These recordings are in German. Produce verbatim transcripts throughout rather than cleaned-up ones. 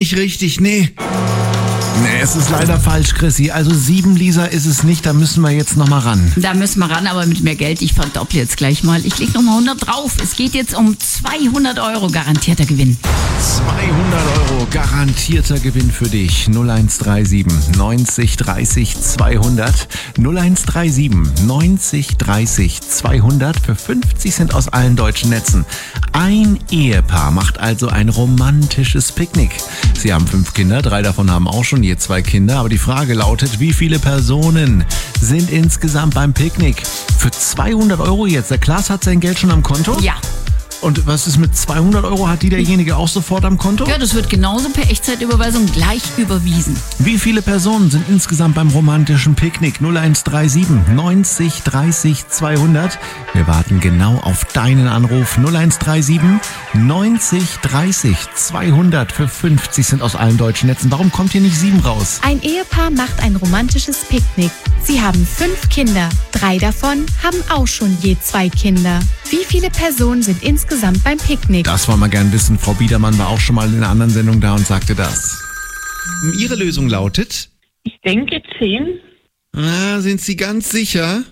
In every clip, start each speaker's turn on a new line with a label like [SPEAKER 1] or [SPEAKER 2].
[SPEAKER 1] nicht richtig, nee. Nee, es ist leider falsch, Chrissy. Also sieben Lisa ist es nicht, da müssen wir jetzt nochmal ran.
[SPEAKER 2] Da müssen wir ran, aber mit mehr Geld. Ich verdopple jetzt gleich mal. Ich leg nochmal hundert drauf. Es geht jetzt um zweihundert Euro garantierter Gewinn.
[SPEAKER 1] zweihundert Euro garantierter Gewinn für dich. null eins drei sieben neunzig dreißig zweihundert. null eins drei sieben neunzig dreißig zweihundert für fünfzig Cent aus allen deutschen Netzen. Ein Ehepaar macht also ein romantisches Picknick. Sie haben fünf Kinder, drei davon haben auch schon je zwei Kinder. Aber die Frage lautet, wie viele Personen sind insgesamt beim Picknick? Für zweihundert Euro jetzt. Der Klaas hat sein Geld schon am Konto?
[SPEAKER 2] Ja.
[SPEAKER 1] Und was ist mit zweihundert Euro? Hat die derjenige auch sofort am Konto?
[SPEAKER 2] Ja, das wird genauso per Echtzeitüberweisung gleich überwiesen.
[SPEAKER 1] Wie viele Personen sind insgesamt beim romantischen Picknick? null eins drei sieben neunzig dreißig zweihundert. Wir warten genau auf deinen Anruf. null eins drei sieben neunzig dreißig zweihundert für fünfzig Cent aus allen deutschen Netzen. Warum kommt hier nicht sieben raus?
[SPEAKER 3] Ein Ehepaar macht ein romantisches Picknick. Sie haben fünf Kinder. Drei davon haben auch schon je zwei Kinder. Wie viele Personen sind insgesamt beim Picknick?
[SPEAKER 1] Das wollen wir gern wissen. Frau Biedermann war auch schon mal in einer anderen Sendung da und sagte das. Ihre Lösung lautet?
[SPEAKER 4] Ich denke zehn.
[SPEAKER 1] Ah, sind Sie ganz sicher?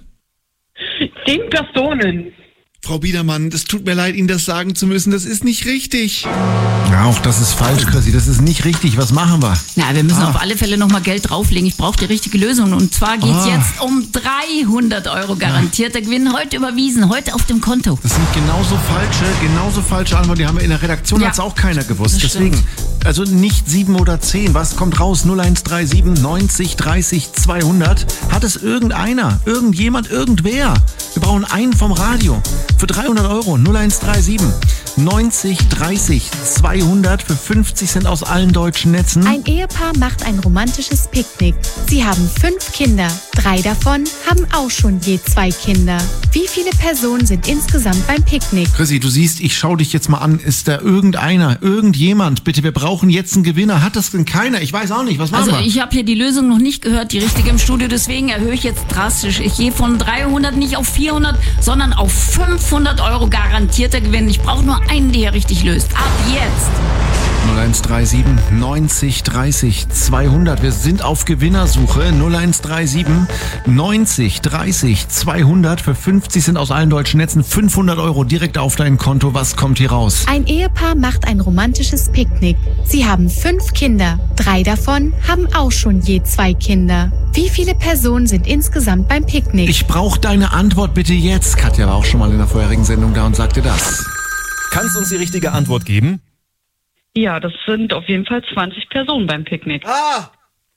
[SPEAKER 4] Zehn Personen.
[SPEAKER 1] Frau Biedermann, das tut mir leid, Ihnen das sagen zu müssen. Das ist nicht richtig. Ja, auch das ist falsch, Chrissy. Das ist nicht richtig. Was machen wir?
[SPEAKER 2] Na, wir müssen
[SPEAKER 1] Ah.
[SPEAKER 2] auf alle Fälle nochmal Geld drauflegen. Ich brauche die richtige Lösung. Und zwar geht's
[SPEAKER 1] Ah.
[SPEAKER 2] jetzt um dreihundert Euro garantierter Gewinn. Heute überwiesen, heute auf dem Konto.
[SPEAKER 1] Das sind genauso falsche, genauso falsche Antworten. Die haben wir in der Redaktion,
[SPEAKER 2] Ja.
[SPEAKER 1] hat's auch keiner gewusst.
[SPEAKER 2] Das
[SPEAKER 1] Deswegen, also nicht sieben oder zehn. Was kommt raus? null eins drei sieben neunzig dreißig zweihundert. Hat es irgendeiner, irgendjemand, irgendwer? Wir brauchen einen vom Radio. Für dreihundert Euro. null eins drei sieben neunzig dreißig zweihundert für fünfzig Cent aus allen deutschen Netzen.
[SPEAKER 3] Ein Ehepaar macht ein romantisches Picknick. Sie haben fünf Kinder. Drei davon haben auch schon je zwei Kinder. Wie viele Personen sind insgesamt beim Picknick?
[SPEAKER 1] Chrissy, du siehst, ich schau dich jetzt mal an. Ist da irgendeiner, irgendjemand? Bitte, wir brauchen jetzt einen Gewinner. Hat das denn keiner? Ich weiß auch nicht. Was machen
[SPEAKER 2] Also
[SPEAKER 1] wir?
[SPEAKER 2] ich habe hier die Lösung noch nicht gehört, die richtige im Studio. Deswegen erhöhe ich jetzt drastisch. Ich gehe von dreihundert nicht auf vierhundert, sondern auf fünfhundert Euro garantierter Gewinn. Ich brauche nur einen, der hier richtig löst. Ab jetzt.
[SPEAKER 1] null eins drei sieben neunzig dreißig zweihundert. Wir sind auf Gewinnersuche. null eins drei sieben neunzig dreißig zweihundert für fünfzig Cent aus allen deutschen Netzen. fünfhundert Euro direkt auf dein Konto. Was kommt hier raus?
[SPEAKER 3] Ein Ehepaar macht ein romantisches Picknick. Sie haben fünf Kinder. Drei davon haben auch schon je zwei Kinder. Wie viele Personen sind insgesamt beim Picknick?
[SPEAKER 1] Ich brauche deine Antwort bitte jetzt. Katja war auch schon mal in der vorherigen Sendung da und sagte das.
[SPEAKER 5] Kannst du uns die richtige Antwort geben?
[SPEAKER 4] Ja, das sind auf jeden Fall zwanzig Personen beim Picknick.
[SPEAKER 5] Ah!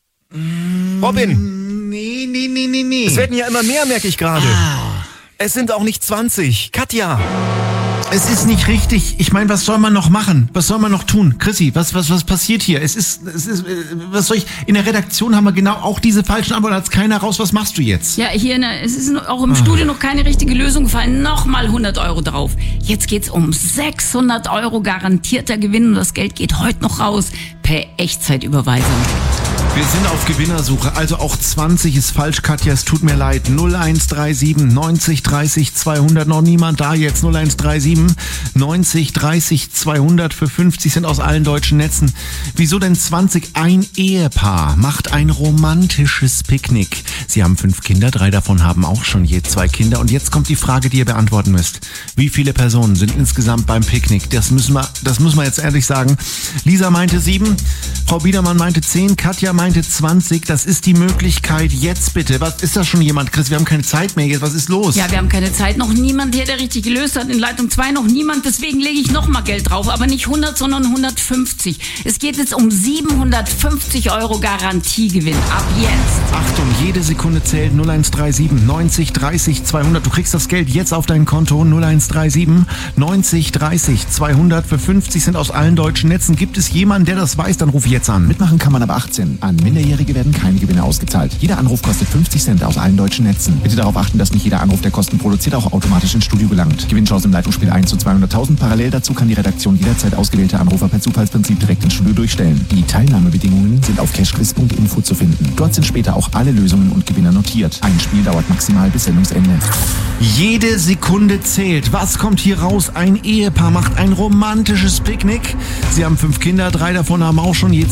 [SPEAKER 5] Robin,
[SPEAKER 1] Nee, nee, nee, nee, nee.
[SPEAKER 5] es werden ja immer mehr, merke ich gerade. Es sind auch nicht zwanzig. Katja,
[SPEAKER 1] Es ist nicht richtig. Ich meine, was soll man noch machen? Was soll man noch tun? Chrissy, was, was, was passiert hier? Es ist, es ist, äh, was soll ich, in der Redaktion haben wir genau auch diese falschen Antworten, hat keiner raus. Was machst du jetzt?
[SPEAKER 2] Ja, hier in der, es ist auch im Studio noch keine richtige Lösung gefallen. Nochmal hundert Euro drauf. Jetzt geht's um sechshundert Euro garantierter Gewinn und das Geld geht heute noch raus per Echtzeitüberweisung.
[SPEAKER 1] Wir sind auf Gewinnersuche, also auch zwanzig ist falsch, Katja, es tut mir leid. null eins drei sieben neunzig dreißig zweihundert, noch niemand da jetzt. null eins drei sieben neunzig dreißig zweihundert für fünfzig Cent aus allen deutschen Netzen. Wieso denn zwanzig? Ein Ehepaar macht ein romantisches Picknick. Sie haben fünf Kinder, drei davon haben auch schon je zwei Kinder. Und jetzt kommt die Frage, die ihr beantworten müsst. Wie viele Personen sind insgesamt beim Picknick? Das müssen wir, das müssen wir jetzt ehrlich sagen. Lisa meinte sieben, Frau Biedermann meinte zehn, Katja meinte zwanzig. Das ist die Möglichkeit jetzt bitte. Was ist da schon jemand, Chris? Wir haben keine Zeit mehr jetzt. Was ist los?
[SPEAKER 2] Ja, wir haben keine Zeit. Noch niemand hier, der richtig gelöst hat. In Leitung zwei noch niemand. Deswegen lege ich noch mal Geld drauf. Aber nicht hundert, sondern hundertfünfzig. Es geht jetzt um siebenhundertfünfzig Euro Garantiegewinn. Ab jetzt.
[SPEAKER 1] Achtung, jede Sekunde zählt. null eins drei sieben neunzig dreißig zweihundert. Du kriegst das Geld jetzt auf dein Konto. null eins drei sieben neunzig dreißig zweihundert für fünfzig Cent aus allen deutschen Netzen. Gibt es jemanden, der das weiß? Dann ruf jetzt an.
[SPEAKER 6] Mitmachen kann man ab achtzehn. An Minderjährige werden keine Gewinne ausgezahlt. Jeder Anruf kostet fünfzig Cent aus allen deutschen Netzen. Bitte darauf achten, dass nicht jeder Anruf, der Kosten produziert, auch automatisch ins Studio gelangt. Gewinnchance im Leitungsspiel eins zu zweihunderttausend. Parallel dazu kann die Redaktion jederzeit ausgewählte Anrufer per Zufallsprinzip direkt ins Studio durchstellen. Die Teilnahmebedingungen sind auf cashquiz punkt info zu finden. Dort sind später auch alle Lösungen und Gewinner notiert. Ein Spiel dauert maximal bis Sendungsende.
[SPEAKER 1] Jede Sekunde zählt. Was kommt hier raus? Ein Ehepaar macht ein romantisches Picknick. Sie haben fünf Kinder, drei davon haben auch schon je